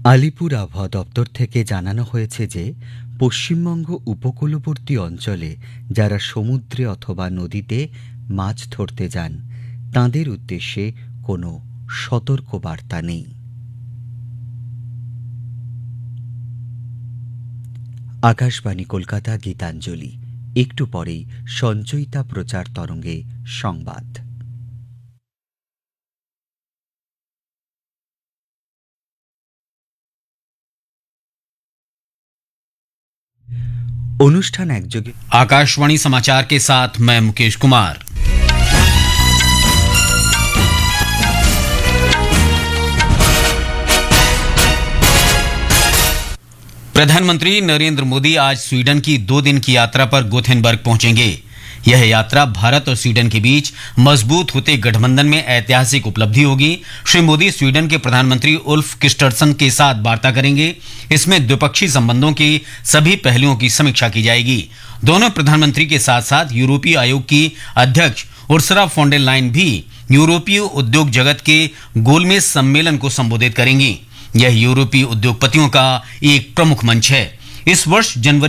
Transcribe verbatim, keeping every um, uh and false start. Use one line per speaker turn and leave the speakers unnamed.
আলিপুর আবহাওয়া দপ্তর থেকে জানানো হয়েছে যে পশ্চিমবঙ্গ উপকূলবর্তী অঞ্চলে যারা সমুদ্রে অথবা নদীতে মাছ ধরতে যান তাদের উদ্দেশ্যে কোনো সতর্কবার্তা নেই। আকাশবাণী কলকাতা, গীতাঞ্জলি। একটু পরেই সঞ্চয়িতা প্রচার তরঙ্গে সংবাদ। অনুষ্ঠাन एकযোগে
आकाशवाणी समाचार के साथ मैं मुकेश कुमार। प्रधानमंत्री नरेंद्र मोदी आज स्वीडन की दो दिन की यात्रा पर गोथेनबर्ग पहुंचेंगे। यह यात्रा भारत और स्वीडन के बीच मजबूत होते गठबंधन में ऐतिहासिक उपलब्धि होगी। श्री मोदी स्वीडन के प्रधानमंत्री उल्फ क्रिस्टरसन के साथ वार्ता करेंगे। इसमें द्विपक्षीय संबंधों के सभी पहलुओं की समीक्षा की जाएगी। दोनों प्रधानमंत्री के साथ साथ यूरोपीय आयोग की अध्यक्ष उर्सुला फॉन डेर लायन भी यूरोपीय उद्योग जगत के गोलमेज सम्मेलन को संबोधित करेंगी। यह यूरोपीय उद्योगपतियों का एक प्रमुख मंच है। इस वर्ष जनवरी